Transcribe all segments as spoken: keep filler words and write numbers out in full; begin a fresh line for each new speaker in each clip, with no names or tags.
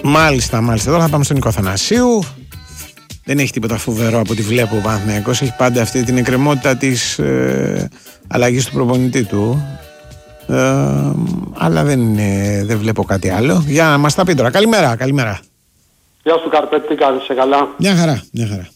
Μάλιστα, μάλιστα. Τώρα θα πάμε στον Νίκο Αθανασίου. Δεν έχει τίποτα φοβερό από ό,τι βλέπω ο Παναθηναϊκός. Έχει πάντα αυτή την εκκρεμότητα της ε, αλλαγής του προπονητή του. Ε, αλλά δεν, ε, δεν βλέπω κάτι άλλο. Για να μας τα πει τώρα. Καλημέρα, καλημέρα.
Γεια σου Καρπέτη, τι κάνεις, σε καλά?
Μια χαρά, μια χαρά.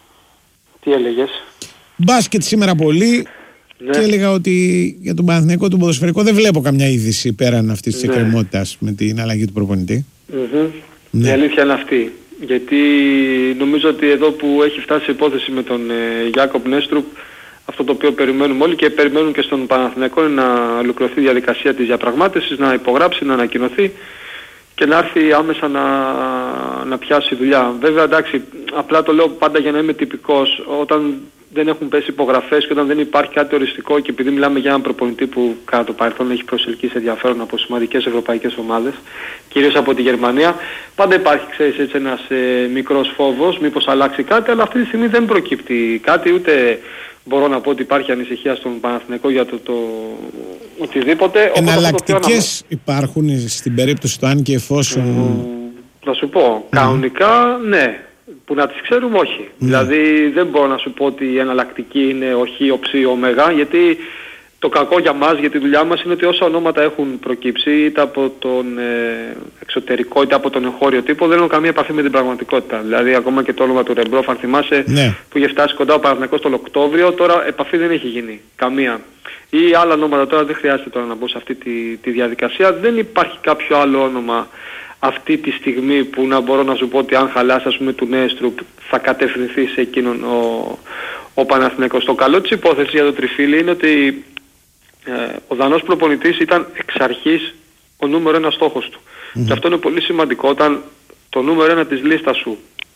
Τι έλεγες?
Μπάσκετ σήμερα πολύ. Ναι. Και έλεγα ότι για τον Παναθηναϊκό του ποδοσφαιρικό δεν βλέπω καμιά είδηση πέραν αυτής της ναι. εκκρεμότητας με την αλλαγή του προπονητή.
Mm-hmm. Ναι. Η αλήθεια είναι αυτή. Γιατί νομίζω ότι εδώ που έχει φτάσει η υπόθεση με τον ε, Γιάκοπ Νέστρουπ, αυτό το οποίο περιμένουμε όλοι και περιμένουν και στον Παναθηναϊκό είναι να ολοκληρωθεί η διαδικασία της διαπραγμάτευσης, να υπογράψει, να ανακοινωθεί και να έρθει άμεσα να, να πιάσει δουλειά. Βέβαια, εντάξει, απλά το λέω πάντα για να είμαι τυπικός, όταν δεν έχουν πέσει υπογραφές και όταν δεν υπάρχει κάτι οριστικό και επειδή μιλάμε για έναν προπονητή που κατά το παρελθόν έχει προσελκύσει ενδιαφέρον από σημαντικές ευρωπαϊκές ομάδες, κυρίως από τη Γερμανία, πάντα υπάρχει, ξέρεις, έτσι ένας ε, μικρός φόβος, μήπως αλλάξει κάτι, αλλά αυτή τη στιγμή δεν προκύπτει κάτι, ούτε μπορώ να πω ότι υπάρχει ανησυχία στον Παναθηναϊκό για το, το οτιδήποτε.
Εναλλακτικές υπάρχουν στην περίπτωση του αν και εφόσον...
Mm, θα σου πω, mm. κανονικά ναι. Που να τις ξέρουμε όχι. Mm. Δηλαδή δεν μπορώ να σου πω ότι η εναλλακτική είναι ο Χ, ο Ψ, ο Ωμέγα, γιατί το κακό για μας, για τη δουλειά μας είναι ότι όσα ονόματα έχουν προκύψει είτε από τον ε, εξωτερικό είτε από τον εγχώριο τύπο δεν έχουν καμία επαφή με την πραγματικότητα. Δηλαδή ακόμα και το όνομα του Ρεμπρόφ, αν θυμάσαι, ναι. που είχε φτάσει κοντά ο Παναθηναϊκός τον Οκτώβριο, τώρα επαφή δεν έχει γίνει. Καμία. Ή άλλα ονόματα, τώρα δεν χρειάζεται τώρα να μπω σε αυτή τη, τη διαδικασία. Δεν υπάρχει κάποιο άλλο όνομα αυτή τη στιγμή που να μπορώ να σου πω ότι αν χαλάσει ας πούμε του Νέστρουπ θα κατευθυνθεί σε εκείνον ο, ο Παναθηναϊκός. Το καλό της υπόθεσης για το Τριφύλι είναι ότι ε, ο Δανός προπονητής ήταν εξ αρχής ο νούμερο ένα στόχος του. Mm-hmm. Και αυτό είναι πολύ σημαντικό όταν το νούμερο ένα της λίστας σου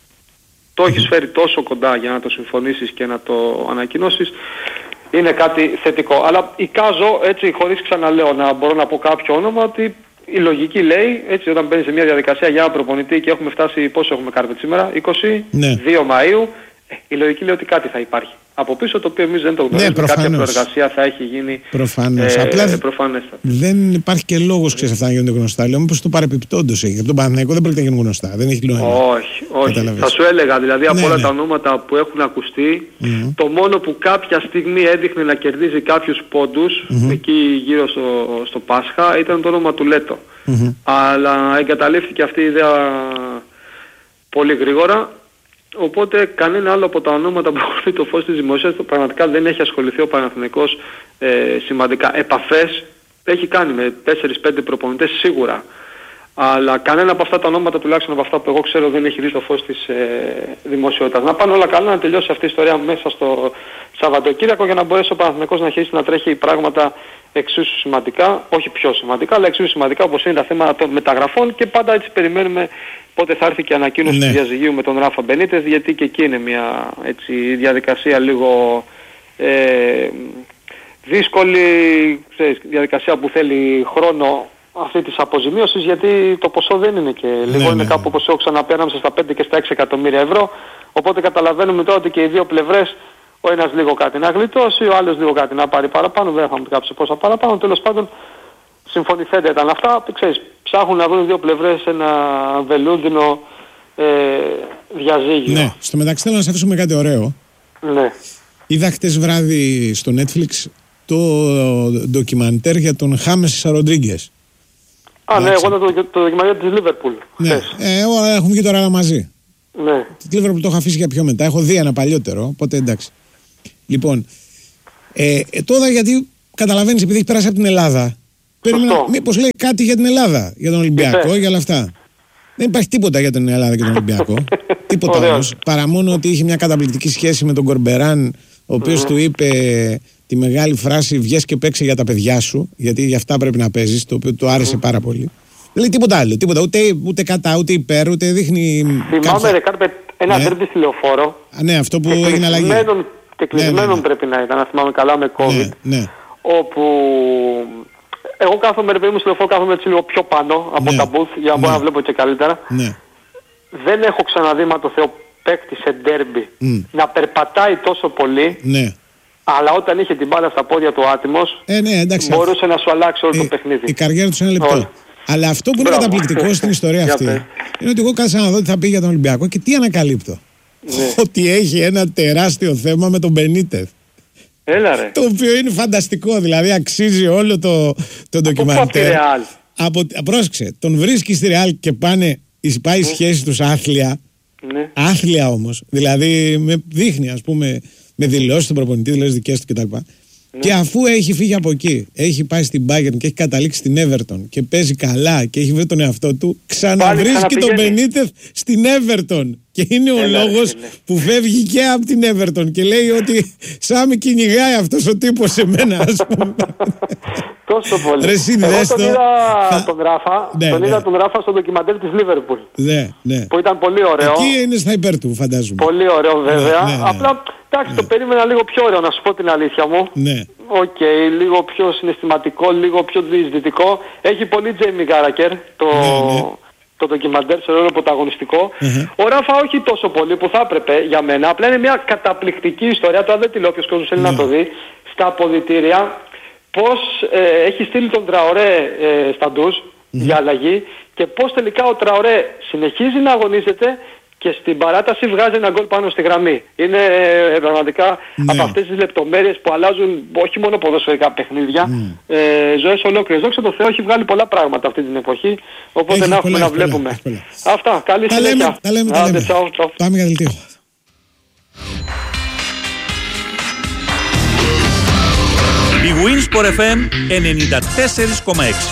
το mm-hmm. έχεις φέρει τόσο κοντά για να το συμφωνήσεις και να το ανακοινώσεις, είναι κάτι θετικό. Αλλά εικάζω έτσι χωρίς ξαναλέω να μπορώ να πω κάποιο όνομα ότι η λογική λέει, έτσι όταν μπαίνει σε μια διαδικασία για ένα προπονητή και έχουμε φτάσει, πόσο έχουμε Κάρπετ σήμερα, είκοσι δύο Μαΐου, η λογική λέει ότι κάτι θα υπάρχει. Από πίσω το οποίο εμείς δεν το γνωρίζουμε, ναι, κάποια προεργασία θα έχει γίνει
προφανώς. Ε, Απλά προφανέστα. Δεν υπάρχει και λόγος ξέρεις αυτά να γίνονται γνωστά. Λέω μήπως το παρεπιπτόντος έχει. Από τον Παναθηναϊκό δεν πρόκειται να γίνουν γνωστά. Δεν έχει λόγο.
Όχι, όχι. Καταλαβες. Θα σου έλεγα δηλαδή από ναι, όλα ναι. τα ονόματα που έχουν ακουστεί, mm-hmm. το μόνο που κάποια στιγμή έδειχνε να κερδίζει κάποιους πόντους mm-hmm. εκεί γύρω στο, στο Πάσχα ήταν το όνομα του Λέτο. Mm-hmm. Αλλά εγκαταλείφθηκε αυτή η ιδέα πολύ γρήγορα. Οπότε κανένα άλλο από τα ονόματα που έχουν το φως της δημοσίας πραγματικά δεν έχει ασχοληθεί ο Παναθηναϊκός ε, σημαντικά. Επαφές έχει κάνει με τέσσερις πέντε προπονητές σίγουρα. Αλλά κανένα από αυτά τα ονόματα, τουλάχιστον από αυτά που εγώ ξέρω, δεν έχει δει το φως της ε, δημοσιότητας. Να πάνε όλα καλά, να τελειώσει αυτή η ιστορία μέσα στο Σαββατοκύριακο για να μπορέσει ο Παναθηναϊκός να αρχίσει να τρέχει πράγματα εξίσου σημαντικά, όχι πιο σημαντικά, αλλά εξίσου σημαντικά όπως είναι τα θέματα των μεταγραφών και πάντα έτσι περιμένουμε πότε θα έρθει και η ανακοίνωση ναι. του διαζυγίου με τον Ράφα Μπενίτες, γιατί και εκεί είναι μια έτσι, διαδικασία λίγο ε, δύσκολη, ξέρεις, διαδικασία που θέλει χρόνο αυτή της αποζημίωσης, γιατί το ποσό δεν είναι και λίγο, ναι, είναι ναι. κάπου όπως έχω ξαναπεί ανάμεσα στα πέντε και στα έξι εκατομμύρια ευρώ, οπότε καταλαβαίνουμε τώρα ότι και οι δύο πλευρές, ο ένας λίγο κάτι να γλιτώσει, ο άλλος λίγο κάτι να πάρει παραπάνω, δεν θα μου κάψει πόσα παραπάνω, τέλος πάντων συμφωνηθέντα ήταν αυτά, ξέρεις, ψάχνουν να βρουν δύο πλευρές ένα βελούδινο ε, διαζύγιο.
Ναι, στο μεταξύ θέλω να σας αφήσουμε κάτι ωραίο.
Ναι.
Είδα χτες βράδυ στο Netflix το ντοκιμαντέρ για τον Χάμες Ροντρίγκες.
Α, ναι, εγώ το, το ντοκιμαντέρ της Λίβερπουλ.
Ναι, ε, εγώ έχουμε βγει τώρα μαζί.
Ναι.
Τη Λίβερπουλ το έχω αφήσει για πιο μετά, έχω δει ένα παλιότερο, οπότε εντάξει. Λοιπόν, ε, ε, τώρα γιατί καταλαβαίνεις επειδή έχει περάσει από την Ελλάδα, περίμενα μήπως λέει κάτι για την Ελλάδα, για τον Ολυμπιακό, για όλα αυτά. Δεν υπάρχει τίποτα για την Ελλάδα και τον Ολυμπιακό. Τίποτα όμως. Παρά μόνο ότι είχε μια καταπληκτική σχέση με τον Κορμπεράν, ο οποίος mm-hmm. του είπε τη μεγάλη φράση «Βγες και παίξε για τα παιδιά σου», γιατί για αυτά πρέπει να παίζεις, το οποίο του άρεσε mm-hmm. πάρα πολύ. Δεν λέει τίποτα άλλο. Τίποτα. Ούτε, ούτε κατά, ούτε υπέρ, ούτε δείχνει.
Θυμάμαι, κάποια... ρε Κάρπετ, ένα ντέρμπι ναι. στη Λεωφόρο.
Α, ναι, αυτό που έγινε αλλαγή.
Και κλεισμένον ναι, ναι, ναι. πρέπει να ήταν, να θυμάμαι καλά, με COVID.
Ναι, ναι.
Όπου εγώ κάθομαι, ρε παιδί μου, στη Λεωφόρο, κάθομαι έτσι λίγο πιο πάνω από ναι. τα booth για να μπορώ ναι. να βλέπω και καλύτερα.
Ναι.
Δεν έχω ξαναδεί, μα το Θεό, παίκτη σε ντέρμπι mm. να περπατάει τόσο πολύ.
Ναι.
Αλλά όταν είχε την μπάλα στα πόδια του άτιμος,
ε, ναι, εντάξει,
μπορούσε να σου αλλάξει όλο
ε,
το παιχνίδι.
Η καριέρα του σε ένα λεπτό. Αλλά αυτό που είναι
Μπράβο.
καταπληκτικό στην ιστορία αυτή είναι ότι εγώ κάθισα να δω τι θα πει για τον Ολυμπιακό και τι ανακαλύπτω. Ναι. Ότι έχει ένα τεράστιο θέμα με τον Μπενίτεθ.
Έλα ρε.
Το οποίο είναι φανταστικό, δηλαδή αξίζει όλο το, το ντοκιμαντέρ. Από, πρόσεξε, τον βρίσκει στη Ρεάλ και πάνε, πάει η ναι. σχέση τους άθλια. Ναι. Άθλια όμως. Δηλαδή με δείχνει, ας πούμε, με δηλώσεις του προπονητή, δηλώσεις δικές του κτλ. Ναι. Και αφού έχει φύγει από εκεί, έχει πάει στην Bayern και έχει καταλήξει στην Everton και παίζει καλά και έχει βρει τον εαυτό του, ξαναβρίσκει τον Μπενίτεθ στην Everton. Και είναι ο Έλα, λόγος ναι. που φεύγει και από την Everton και λέει ότι σαν με κυνηγάει αυτός ο τύπος σε μένα, ας πούμε.
Τόσο πολύ.
Ρε,
Εγώ τον είδα τον Ράφα, ναι, τον, ναι. είδα τον Ράφα στο ντοκιμαντέρ της Liverpool.
Ναι, ναι.
Που ήταν πολύ ωραίο.
Εκεί είναι στα υπέρ του, φαντάζομαι.
Πολύ ωραίο βέβαια. Ναι, ναι, ναι. Απλά, εντάξει, ναι. το περίμενα λίγο πιο ωραίο, να σου πω την αλήθεια μου.
Ναι.
Οκ, okay, λίγο πιο συναισθηματικό, λίγο πιο διεισδυτικό. Έχει πολύ Τζέιμι Γκάρακερ το, ναι, ναι. το ντοκιμαντέρ σε ρόλο πρωταγωνιστικό. Mm-hmm. Ο Ράφα όχι τόσο πολύ που θα έπρεπε για μένα. Απλά είναι μια καταπληκτική ιστορία. Τώρα δεν τη λέω, όποιος κόσμος θέλει ναι. να το δει. Στα αποδυτήρια, πώς ε, έχει στείλει τον Τραορέ ε, στα ντουζ mm-hmm. για αλλαγή και πώς τελικά ο Τραορέ συνεχίζει να αγωνίζεται και στην παράταση βγάζει ένα γκολ πάνω στη γραμμή. Είναι ε, πραγματικά ναι. από αυτές τις λεπτομέρειες που αλλάζουν όχι μόνο ποδοσφαιρικά παιχνίδια, mm. ε, ζωές ολόκληρες. Δόξα τω Θεώ, έχει βγάλει πολλά πράγματα αυτή την εποχή, οπότε έχει να έχουμε πολλά, να βλέπουμε. Πολλά, πολλά. Αυτά, καλή
τα
συνέχεια.
Λέμε, τα λέμε, τα λέμε. Τσάου, τσάου. Πάμε για δελτίο.
Η Winsport εφ εμ ενενήντα τέσσερα κόμμα έξι.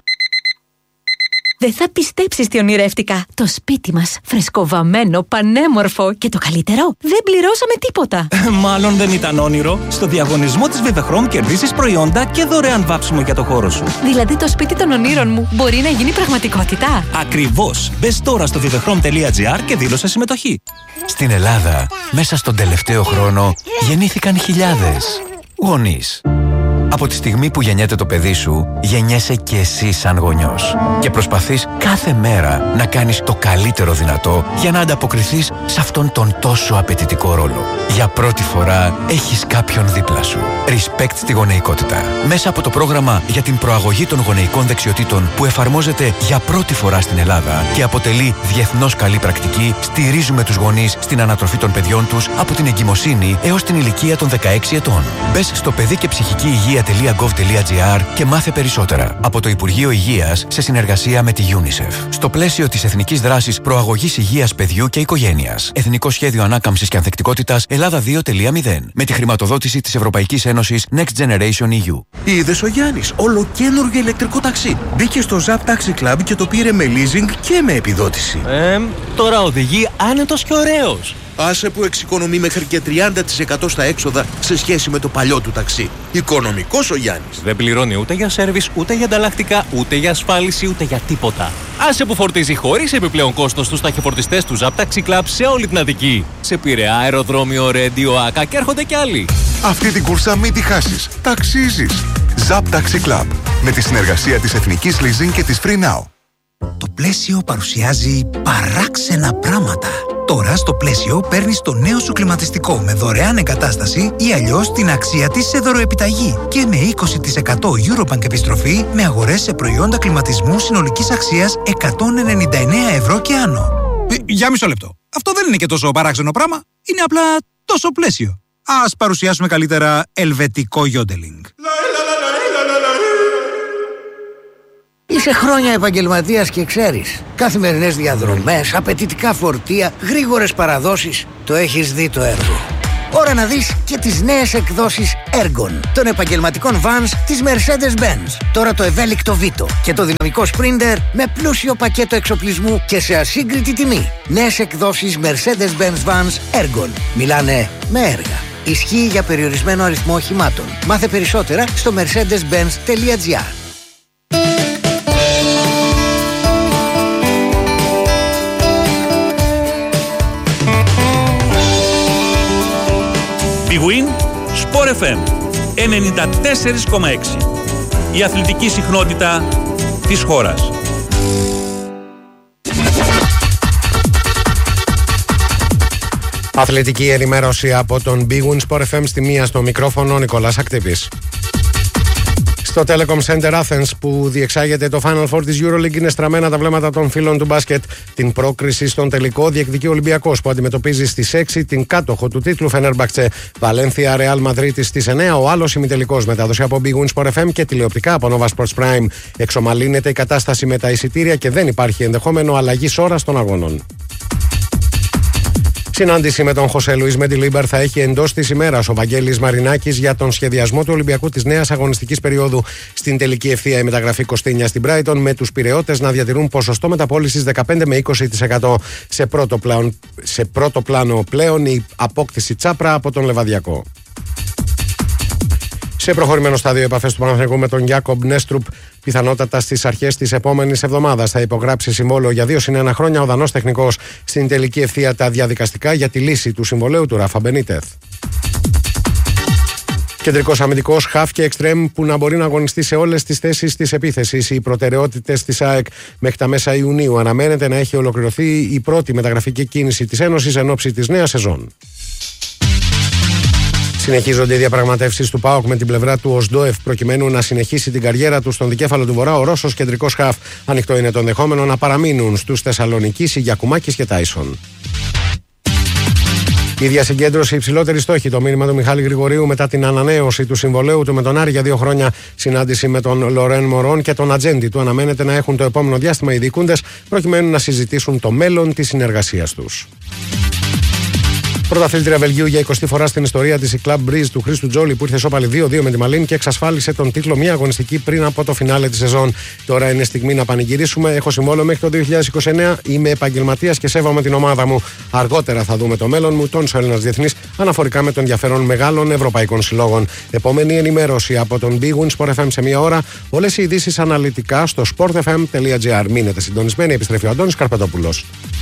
Δεν θα πιστέψεις τι ονειρεύτηκα. Το σπίτι μας, φρεσκοβαμμένο, πανέμορφο και το καλύτερο, δεν πληρώσαμε τίποτα.
Μάλλον δεν ήταν όνειρο. Στο διαγωνισμό της Vivechrom κερδίσεις προϊόντα και δωρεάν βάψιμο για το χώρο σου.
Δηλαδή το σπίτι των ονείρων μου μπορεί να γίνει πραγματικότητα.
Ακριβώς. Μπες τώρα στο vivechrom τελεία gr και δήλωσε συμμετοχή. Στην Ελλάδα, μέσα στον τελευταίο χρόνο, γεννήθηκαν χιλιάδες γονείς. Από τη στιγμή που γεννιέται το παιδί σου, γεννιέσαι και εσύ σαν γονιός. Και προσπαθείς κάθε μέρα να κάνεις το καλύτερο δυνατό για να ανταποκριθείς σε αυτόν τον τόσο απαιτητικό ρόλο. Για πρώτη φορά έχεις κάποιον δίπλα σου. Respect στη γονεϊκότητα. Μέσα από το πρόγραμμα για την προαγωγή των γονεϊκών δεξιοτήτων που εφαρμόζεται για πρώτη φορά στην Ελλάδα και αποτελεί διεθνώς καλή πρακτική, στηρίζουμε τους γονείς στην ανατροφή των παιδιών τους από την εγκυμοσύνη έως την ηλικία των δεκαέξι ετών. Μπες στο παιδί και ψυχική υγεία τελεία γκοβ τελεία τζι άρ και μάθε περισσότερα από το Υπουργείο Υγείας σε συνεργασία με τη UNICEF. Στο πλαίσιο της Εθνικής Δράσης Προαγωγής Υγείας Παιδιού και Οικογένειας. Εθνικό Σχέδιο Ανάκαμψης και Ανθεκτικότητας Ελλάδα δύο τελεία μηδέν. Με τη χρηματοδότηση της Ευρωπαϊκής Ένωσης Next Generation ι γιου.
Είδες ο Γιάννης, ολοκαίνουργιο ηλεκτρικό ταξί. Μπήκε στο Zap Taxi Club και το πήρε με leasing και με επιδότηση.
Ε, τώρα οδηγεί άνετος και ωραίος.
Άσε που εξοικονομεί μέχρι και τριάντα τοις εκατό στα έξοδα σε σχέση με το παλιό του ταξί. Οικονομικός ο Γιάννης.
Δεν πληρώνει ούτε για σέρβις, ούτε για ανταλλακτικά, ούτε για ασφάλιση, ούτε για τίποτα. Άσε που φορτίζει χωρίς επιπλέον κόστος στους ταχυφορτιστές του Zap Taxi Club σε όλη την Αττική. Σε Πειραιά, αεροδρόμιο, Ρέντιο, Άκα και έρχονται κι άλλοι.
Αυτή την κούρσα μην τη χάσεις. Ταξίζεις. Zap Taxi Club. Με τη συνεργασία της Εθνικής Leasing και της Free Now.
Το Πλαίσιο παρουσιάζει παράξενα πράγματα. Τώρα στο Πλαίσιο παίρνεις το νέο σου κλιματιστικό με δωρεάν εγκατάσταση ή αλλιώς την αξία της σε δωροεπιταγή και με είκοσι τοις εκατό Eurobank επιστροφή με αγορές σε προϊόντα κλιματισμού συνολικής αξίας εκατόν ενενήντα εννέα ευρώ και άνω.
Ε, για μισό λεπτό. Αυτό δεν είναι και τόσο παράξενο πράγμα. Είναι απλά τόσο Πλαίσιο. Ας παρουσιάσουμε καλύτερα ελβετικό γιόντελινγκ.
Είσαι χρόνια επαγγελματίας και ξέρεις. Καθημερινές διαδρομές, απαιτητικά φορτία, γρήγορες παραδόσεις. Το έχεις δει το έργο. Ώρα να δεις και τις νέες εκδόσεις Ergon των επαγγελματικών vans της Mercedes-Benz. Τώρα το ευέλικτο Vito και το δυναμικό Sprinter με πλούσιο πακέτο εξοπλισμού και σε ασύγκριτη τιμή. Νέες εκδόσεις Mercedes-Benz vans Ergon. Μιλάνε με έργα. Ισχύει για περιορισμένο αριθμό οχημάτων. Μάθε περισσότερα στο mercedes benz τελεία gr.
Η Win Sport εφ εμ ενενήντα τέσσερα κόμμα έξι. Η αθλητική συχνότητα της χώρας.
Αθλητική ενημέρωση από τον Big Win Sport εφ εμ στη μία στο μικρόφωνο Νικολάς Ακτύπης. Στο Telecom Center Athens που διεξάγεται το Final Four της EuroLeague είναι στραμμένα τα βλέμματα των φίλων του μπάσκετ. Την πρόκριση στον τελικό διεκδικεί ο Ολυμπιακός που αντιμετωπίζει στις έξι την κάτοχο του τίτλου Φενέρμπαχτσε. Βαλένθια Ρεάλ Μαδρίτης στις εννιά, ο άλλος ημιτελικός. Μετάδοση από Big Win Sport εφ εμ και τηλεοπτικά από Nova Sports Prime. Εξομαλύνεται η κατάσταση με τα εισιτήρια και δεν υπάρχει ενδεχόμενο αλλαγής ώρας των αγώνων. Συνάντηση με τον Χωσέ Λουίς Μεντιλίμπαρ θα έχει εντός της ημέρας ο Βαγγέλης Μαρινάκης για τον σχεδιασμό του Ολυμπιακού της νέας αγωνιστικής περίοδου. Στην τελική ευθεία η μεταγραφή Κωστίνια στην Brighton, με τους Πειραιώτες να διατηρούν ποσοστό μεταπώλησης δεκαπέντε με είκοσι τοις εκατό. Σε πρώτο, πλάνο, σε πρώτο πλάνο πλέον η απόκτηση Τσάπρα από τον Λεβαδιακό. Σε προχωρημένο στάδιο, επαφές του Παναθηναϊκού με τον Γιάκομπ Νέστρουπ. Πιθανότατα στις αρχές της επόμενης εβδομάδας θα υπογράψει συμβόλαιο για δύο συν ένα χρόνια ο Δανός τεχνικός. Στην τελική ευθεία τα διαδικαστικά για τη λύση του συμβολέου του Ράφα Μπενίτεθ. Κεντρικός αμυντικός, χαφ και εξτρέμ που να μπορεί να αγωνιστεί σε όλες τις θέσεις της επίθεσης. Οι προτεραιότητες της ΑΕΚ μέχρι τα μέσα Ιουνίου. Αναμένεται να έχει ολοκληρωθεί η πρώτη μεταγραφική κίνηση της Ένωσης εν ώψη της νέας σεζόν. Συνεχίζονται οι διαπραγματεύσεις του ΠΑΟΚ με την πλευρά του Οσντόεφ προκειμένου να συνεχίσει την καριέρα του στον δικέφαλο του Βορρά. Ο Ρώσος κεντρικός χαφ. Ανοιχτό είναι το ενδεχόμενο να παραμείνουν στους Θεσσαλονικείς οι Γιακουμάκης και Τάισον. Η ίδια συγκέντρωση, υψηλότερη στόχη. Το μήνυμα του Μιχάλη Γρηγορίου μετά την ανανέωση του συμβολέου του με τον Άρη για δύο χρόνια. Συνάντηση με τον Λορέν Μωρόν και τον ατζέντη του αναμένεται να έχουν το επόμενο διάστημα οι διοικούντες προκειμένου να συζητήσουν το μέλλον της συνεργασίας τους. Πρωταθλήτρια Βελγίου για εικοστή φορά στην ιστορία της, η Club Breeze του Χρήστου Τζόλι που ήρθε σώπαλη δύο δύο με τη Μαλίν και εξασφάλισε τον τίτλο μία αγωνιστική πριν από το φινάλε της σεζόν. Τώρα είναι στιγμή να πανηγυρίσουμε. Έχω συμβόλαιο μέχρι το δύο χιλιάδες είκοσι εννέα. Είμαι επαγγελματίας και σέβομαι την ομάδα μου. Αργότερα θα δούμε το μέλλον μου, τόνισε ο Έλληνας διεθνής, αναφορικά με το ενδιαφέρον μεγάλων ευρωπαϊκών συλλόγων. Επόμενη ενημέρωση από τον Big Win Sport εφ εμ σε μία ώρα. Όλες οι ειδήσεις αναλυτικά στο sport f m τελεία g r. Μείνετε συντονισμένοι, επιστρέφει ο Αντώνης Καρπετόπουλος.